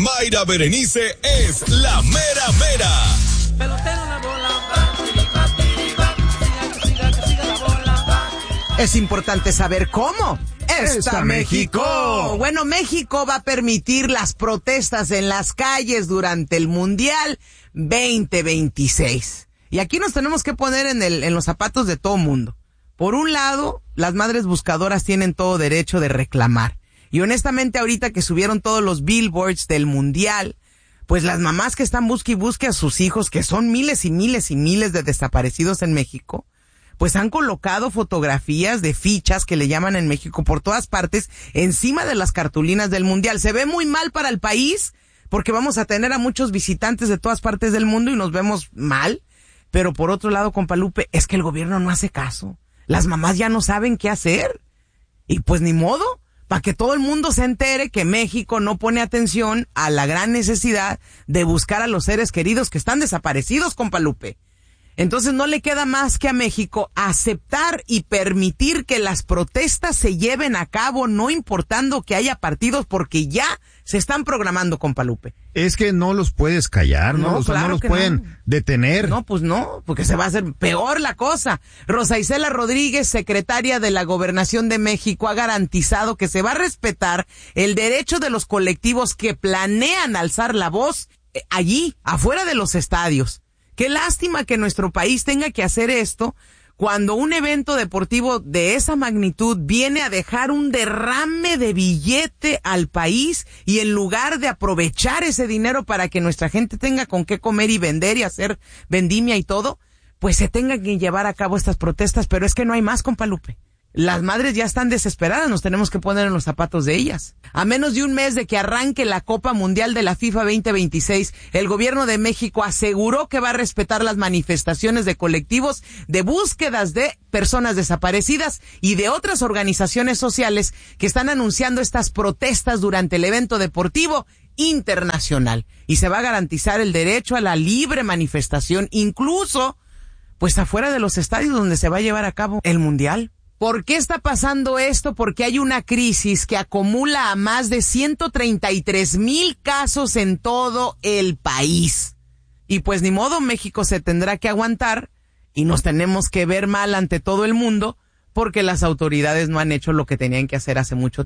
Mayra Berenice es la mera mera. Pelotero la bola, siga la bola. Es importante saber cómo está México. Bueno, México va a permitir las protestas en las calles durante el Mundial 2026. Y aquí nos tenemos que poner en los zapatos de todo mundo. Por un lado, las madres buscadoras tienen todo derecho de reclamar. Y honestamente, ahorita que subieron todos los billboards del Mundial, pues las mamás que están busque y busque a sus hijos, que son miles y miles y miles de desaparecidos en México, pues han colocado fotografías de fichas que le llaman en México por todas partes encima de las cartulinas del Mundial. Se ve muy mal para el país porque vamos a tener a muchos visitantes de todas partes del mundo y nos vemos mal. Pero por otro lado, compa Lupe, es que el gobierno no hace caso. Las mamás ya no saben qué hacer. Y pues ni modo, para que todo el mundo se entere que México no pone atención a la gran necesidad de buscar a los seres queridos que están desaparecidos, compa Lupe. Entonces no le queda más que a México aceptar y permitir que las protestas se lleven a cabo, no importando que haya partidos, porque ya se están programando, compa Lupe. Es que no los puedes callar, ¿no? O sea, claro no los que pueden detener. No, pues no, porque se va a hacer peor la cosa. Rosa Isela Rodríguez, secretaria de la Gobernación de México, ha garantizado que se va a respetar el derecho de los colectivos que planean alzar la voz allí, afuera de los estadios. Qué lástima que nuestro país tenga que hacer esto cuando un evento deportivo de esa magnitud viene a dejar un derrame de billete al país y en lugar de aprovechar ese dinero para que nuestra gente tenga con qué comer y vender y hacer vendimia y todo, pues se tengan que llevar a cabo estas protestas, pero es que no hay más, compa Lupe. Las madres ya están desesperadas, nos tenemos que poner en los zapatos de ellas. A menos de un mes de que arranque la Copa Mundial de la FIFA 2026, el gobierno de México aseguró que va a respetar las manifestaciones de colectivos de búsquedas de personas desaparecidas y de otras organizaciones sociales que están anunciando estas protestas durante el evento deportivo internacional. Y se va a garantizar el derecho a la libre manifestación, incluso pues afuera de los estadios donde se va a llevar a cabo el Mundial. ¿Por qué está pasando esto? Porque hay una crisis que acumula a más de 133,000 casos en todo el país. Y pues ni modo, México se tendrá que aguantar y nos tenemos que ver mal ante todo el mundo porque las autoridades no han hecho lo que tenían que hacer hace mucho tiempo.